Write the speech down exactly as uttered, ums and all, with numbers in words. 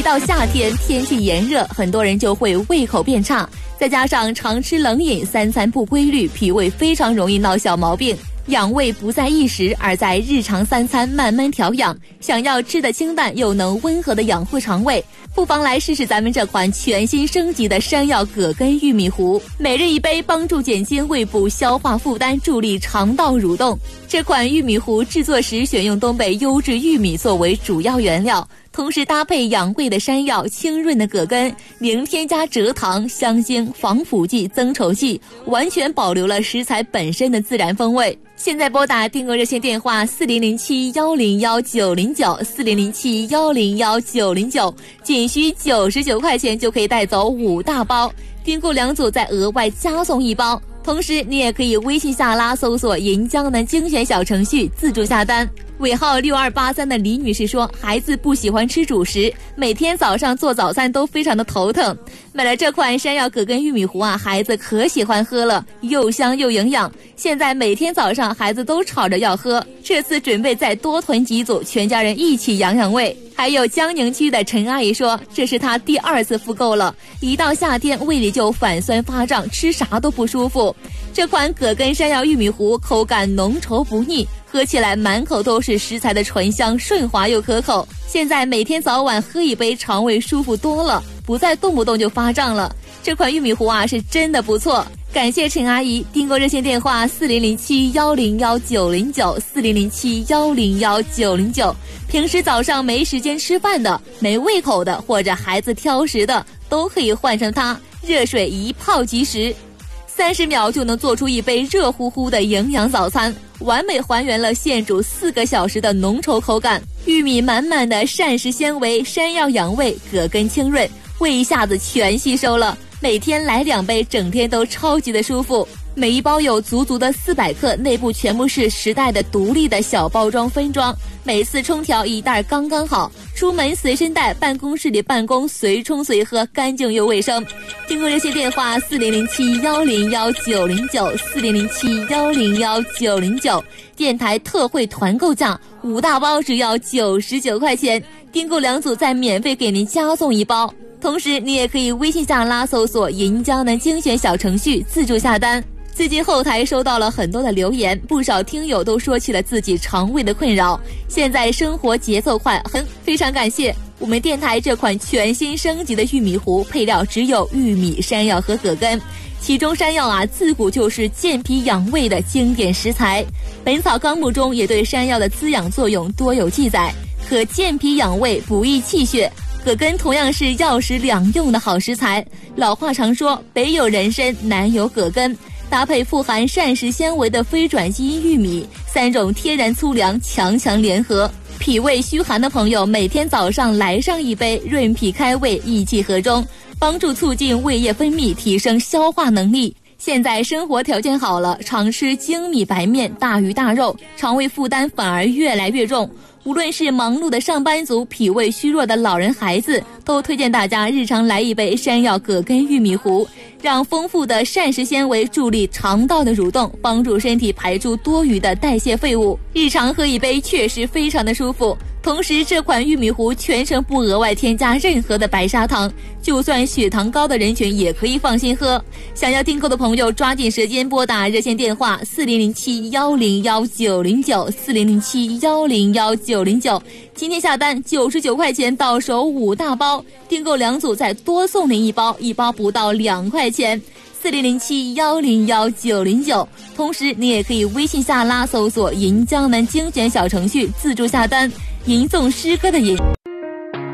到夏天，天气炎热，很多人就会胃口变差，再加上常吃冷饮，三餐不规律，脾胃非常容易闹小毛病。养胃不在一时，而在日常三餐慢慢调养。想要吃的清淡又能温和的养护肠胃，不妨来试试咱们这款全新升级的山药葛根玉米糊，每日一杯，帮助减轻胃部消化负担，助力肠道蠕动。这款玉米糊制作时选用东北优质玉米作为主要原料，同时搭配养胃的山药、清润的葛根，零添加蔗糖、香精、防腐剂、增稠剂，完全保留了食材本身的自然风味。现在拨打订购热线电话四零零七幺零幺九零九四零零七幺零幺九零九，仅需九十九块钱就可以带走五大包，订购两组再额外加送一包。同时你也可以微信下拉搜索银江南精选小程序自助下单。尾号六二八三的李女士说，孩子不喜欢吃主食，每天早上做早餐都非常的头疼，买了这款山药葛根玉米糊啊，孩子可喜欢喝了，又香又营养，现在每天早上孩子都吵着要喝，这次准备再多囤几组，全家人一起养养胃。还有江宁区的陈阿姨说，这是她第二次复购了，一到夏天胃里就反酸发胀，吃啥都不舒服。这款葛根山药玉米糊口感浓稠不腻，喝起来满口都是食材的醇香，顺滑又可口。现在每天早晚喝一杯，肠胃舒服多了，不再动不动就发胀了。这款玉米糊啊是真的不错。感谢陈阿姨，订购热线电话四零零七幺零幺九零九四零零七幺零幺九零九。平时早上没时间吃饭的、没胃口的，或者孩子挑食的，都可以换成它，热水一泡即食，三十秒就能做出一杯热乎乎的营养早餐，完美还原了现煮四个小时的浓稠口感。玉米满满的膳食纤维，山药养胃，葛根清润，胃一下子全吸收了。每天来两杯，整天都超级的舒服。每一包有足足的四百克，内部全部是时代的独立的小包装分装，每次冲调一袋刚刚好，出门随身带，办公室里办公随冲随喝，干净又卫生。订购热线电话四零零七幺零幺九零九四零零七幺零幺九零九，电台特惠团购价，五大包只要九十九块钱，订购两组再免费给您加送一包。同时你也可以微信下拉搜索银江南精选小程序自助下单。最近后台收到了很多的留言，不少听友都说起了自己肠胃的困扰，现在生活节奏快，很非常感谢我们电台这款全新升级的玉米糊，配料只有玉米、山药和葛根，其中山药啊自古就是健脾养胃的经典食材，本草纲目中也对山药的滋养作用多有记载，可健脾养胃，补益气血。葛根同样是药食两用的好食材，老话常说北有人参，南有葛根，搭配富含膳食纤维的非转基因玉米，三种天然粗粮强强联合，脾胃虚寒的朋友每天早上来上一杯，润脾开胃，益气和中，帮助促进胃液分泌，提升消化能力。现在生活条件好了，常吃精米白面、大鱼大肉，肠胃负担反而越来越重。无论是忙碌的上班族、脾胃虚弱的老人孩子，都推荐大家日常来一杯山药葛根玉米糊，让丰富的膳食纤维助力肠道的蠕动，帮助身体排出多余的代谢废物，日常喝一杯确实非常的舒服。同时这款玉米糊全程不额外添加任何的白砂糖，就算血糖高的人群也可以放心喝。想要订购的朋友抓紧时间拨打热线电话四零零七幺零幺九零九四零零七幺零幺九零九，今天下单九十九块钱到手五大包，订购两组再多送您一包，一包不到两块钱。四零零七幺零幺九零九，同时你也可以微信下拉搜索银江南精选小程序自助下单，吟诵诗歌的吟。